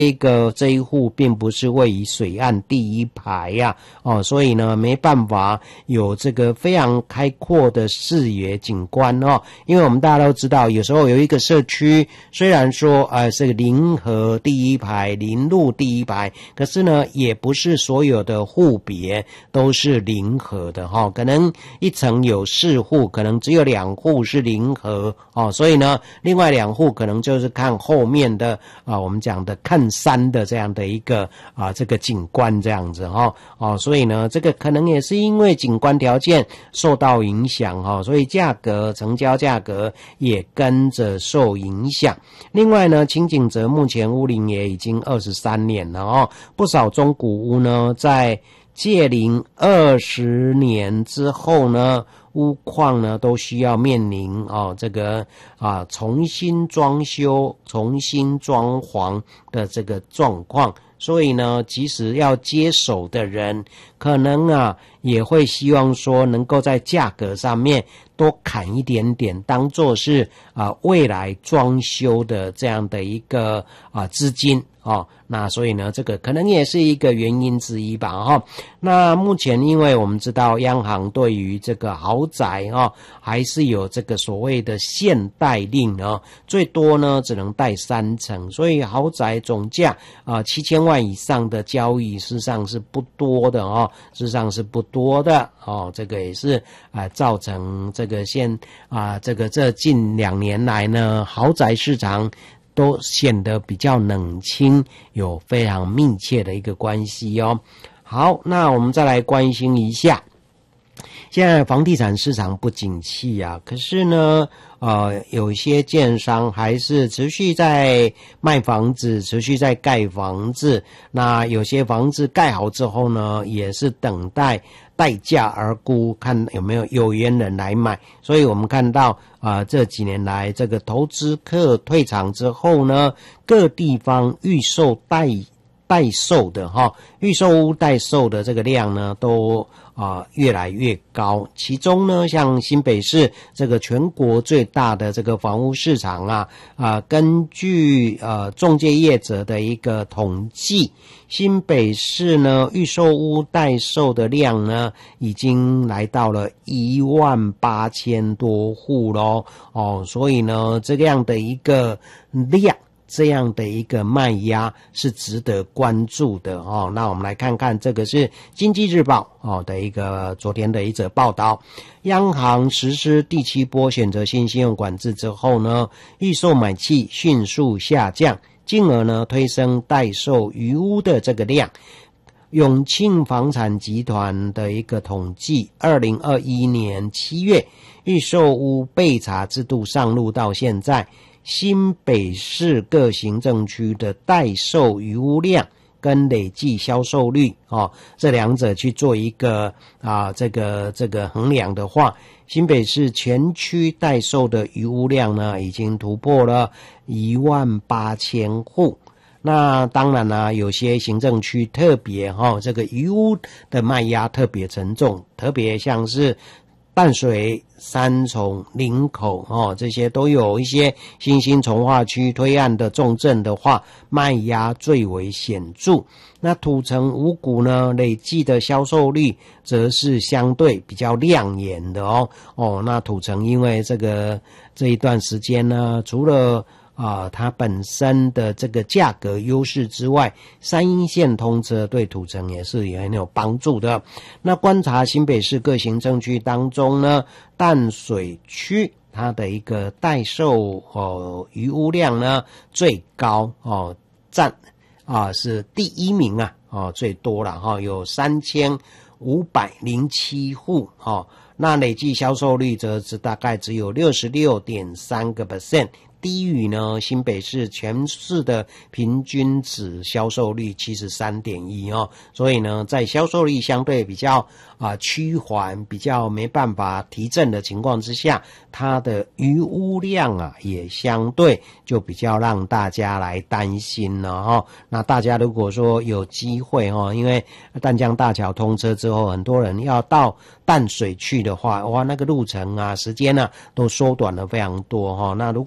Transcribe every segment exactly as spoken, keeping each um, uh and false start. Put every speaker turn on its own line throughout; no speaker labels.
这个这一户并不是位于水岸第一排呀、啊，哦，所以呢没办法有这个非常开阔的视野景观哦。因为我们大家都知道，有时候有一个社区，虽然说呃是临河第一排、临路第一排，可是呢也不是所有的户别都是临河的哈、哦，可能一层有四户，可能只有两户是临河哦，所以呢另外两户可能就是看后面的啊、呃，我们讲的看山的这样的一个啊、呃、这个景观这样子哈、哦，哦，所以呢这个可能也是因为景观条件受到影响哈、哦，所以价格成交价格也跟着受影响。另外呢，清景泽目前屋龄也已经二十三年了哦，不少中古屋呢在届龄二十年之后呢，屋况呢都需要面临哦这个啊重新装修、重新装潢的这个状况，所以呢，即使要接手的人，可能啊也会希望说能够在价格上面多砍一点点，当作是啊未来装修的这样的一个啊资金哦。那所以呢，这个可能也是一个原因之一吧哈、哦。那目前因为我们知道央行对于这个豪宅哈、哦，还是有这个所谓的限贷令哦，最多呢只能贷三成，所以豪宅总价啊七千万以上的交易事实上是不多的哦，事实上是不多的哦。这个也是啊造成这个现啊这个这近两年来呢，豪宅市场都显得比较冷清，有非常密切的一个关系哦。好，那我们再来关心一下，现在房地产市场不景气啊，可是呢呃有些建商还是持续在卖房子，持续在盖房子，那有些房子盖好之后呢，也是等待待价而沽，看有没有有缘人来买。所以我们看到啊、呃，这几年来这个投资客退场之后呢，各地方预售待待售的哈，预售屋待售的这个量呢，都啊、呃、越来越高。其中呢，像新北市这个全国最大的这个房屋市场啊，啊、呃，根据呃中介业者的一个统计，新北市呢预售屋待售的量呢，已经来到了一万八千多户咯哦，所以呢，这样的一个量。这样的一个卖压是值得关注的哦。那我们来看看，这个是经济日报哦的一个昨天的一则报道。央行实施第七波选择性信用管制之后呢，预售买气迅速下降，进而呢推升待售余屋的这个量。永庆房产集团的一个统计，二零二一年七月预售屋备查制度上路到现在，新北市各行政区的待售余屋量跟累计销售率哦，这两者去做一个啊这个这个衡量的话，新北市全区待售的余屋量呢，已经突破了一万八千户。那当然啦，有些行政区特别哈、哦，这个余屋的卖压特别沉重，特别像是淡水、三重、林口哦，这些都有一些新兴重划区推案的重镇的话，卖压最为显著。那土城、五股呢，累计的销售率则是相对比较亮眼的哦。哦，那土城因为这个这一段时间呢，除了啊、呃，它本身的这个价格优势之外，三鶯线通车对土城也是也很有帮助的。那观察新北市各行政区当中呢，淡水区它的一个待售哦余屋量呢最高哦，占啊是第一名啊哦最多了哈、哦，有三千五百零七户哦，那累计销售率则是大概只有六十六点三个 percent。低于呢新北市全市的平均值销售率 七十三点一 哦，所以呢在销售率相对比较啊趋缓，比较没办法提振的情况之下，它的余屋量啊也相对就比较让大家来担心了哈、哦。那大家如果说有机会哈、哦，因为淡江大桥通车之后，很多人要到淡水去的话，哇那个路程啊时间啊都缩短了非常多哈、哦。那如果有机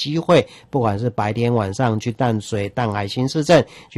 机会，不管是白天晚上去淡水、淡海新市镇